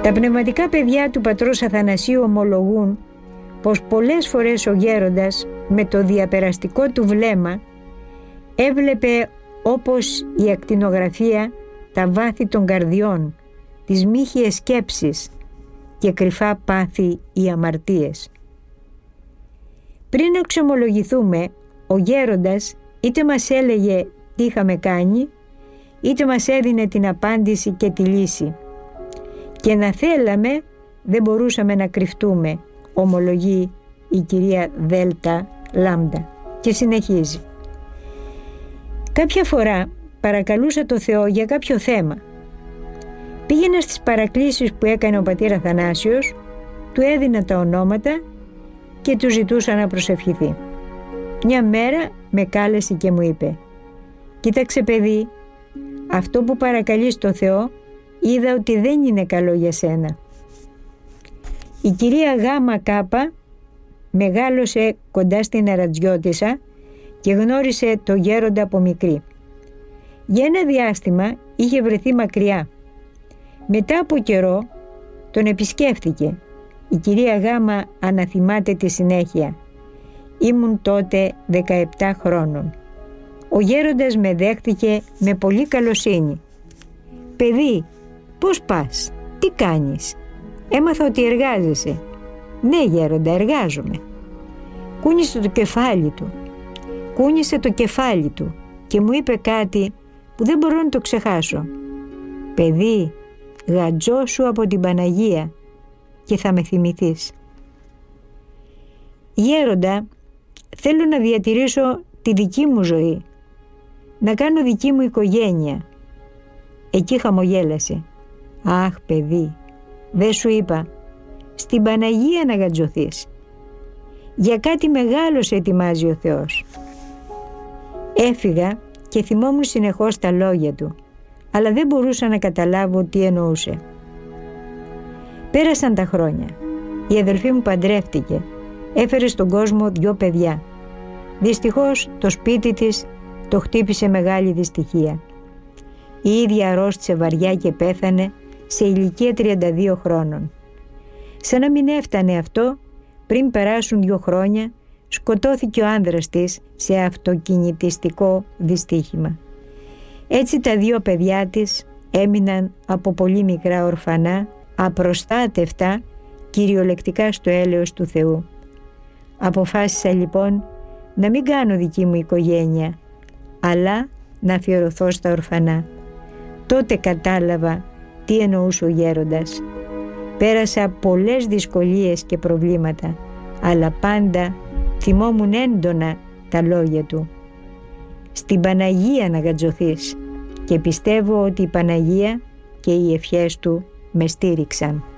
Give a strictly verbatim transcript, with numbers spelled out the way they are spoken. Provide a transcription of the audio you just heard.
Τα πνευματικά παιδιά του πατρός Αθανασίου ομολογούν πως πολλές φορές ο γέροντας με το διαπεραστικό του βλέμμα έβλεπε όπως η ακτινογραφία τα βάθη των καρδιών, τις μύχιες σκέψεις και κρυφά πάθη οι αμαρτίες. Πριν εξομολογηθούμε, ο γέροντας είτε μας έλεγε τι είχαμε κάνει, είτε μας έδινε την απάντηση και τη λύση. Και να θέλαμε δεν μπορούσαμε να κρυφτούμε, ομολογεί η κυρία Δέλτα Λάμδα και συνεχίζει. Κάποια φορά παρακαλούσα το Θεό για κάποιο θέμα. Πήγαινα στις παρακλήσεις που έκανε ο πατήρ Αθανάσιος, του έδινα τα ονόματα και του ζητούσα να προσευχηθεί. Μια μέρα με κάλεσε και μου είπε: «Κοίταξε παιδί, αυτό που παρακαλείς το Θεό είδα ότι δεν είναι καλό για σένα». Η κυρία Γάμα Κάπα μεγάλωσε κοντά στην Αρατζιώτισσα και γνώρισε το γέροντα από μικρή. Για ένα διάστημα είχε βρεθεί μακριά. Μετά από καιρό τον επισκέφθηκε. Η κυρία Γάμα αναθυμάται τη συνέχεια. Ήμουν τότε δεκαεπτά χρόνων. Ο γέροντας με δέχτηκε με πολύ καλοσύνη. «Παιδί, πώς πας, τι κάνεις?» «Έμαθα ότι εργάζεσαι». «Ναι γέροντα, εργάζομαι». Κούνησε το κεφάλι του. Κούνησε το κεφάλι του και μου είπε κάτι που δεν μπορώ να το ξεχάσω. «Παιδί, γαντζώσου από την Παναγία και θα με θυμηθείς». «Γέροντα, θέλω να διατηρήσω τη δική μου ζωή, να κάνω δική μου οικογένεια». Εκεί χαμογέλασε. «Αχ παιδί, δεν σου είπα, στην Παναγία να γαντζωθείς. Για κάτι μεγάλο σε ετοιμάζει ο Θεός». Έφυγα και θυμόμουν συνεχώς τα λόγια του, αλλά δεν μπορούσα να καταλάβω τι εννοούσε. Πέρασαν τα χρόνια. Η αδερφή μου παντρεύτηκε. Έφερε στον κόσμο δυο παιδιά. Δυστυχώς το σπίτι της το χτύπησε μεγάλη δυστυχία. Η ίδια αρρώστησε βαριά και πέθανε σε ηλικία τριάντα δύο χρόνων. Σαν να μην έφτανε αυτό, πριν περάσουν δύο χρόνια, σκοτώθηκε ο άνδρας της σε αυτοκινητιστικό δυστύχημα. Έτσι τα δύο παιδιά της έμειναν από πολύ μικρά ορφανά, απροστάτευτα, κυριολεκτικά στο έλεος του Θεού. Αποφάσισα λοιπόν να μην κάνω δική μου οικογένεια, αλλά να αφιερωθώ στα ορφανά. Τότε κατάλαβα τι εννοούσε ο γέροντας. Πέρασα πολλές δυσκολίες και προβλήματα, αλλά πάντα θυμόμουν έντονα τα λόγια του. «Στην Παναγία να γαντζωθείς», και πιστεύω ότι η Παναγία και οι ευχές του με στήριξαν.